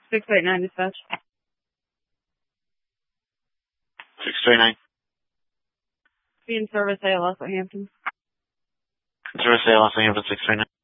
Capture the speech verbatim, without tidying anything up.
six eight nine dispatch. six three nine. Be in service A L S at Hampton. Service A L S at Hampton, six three nine.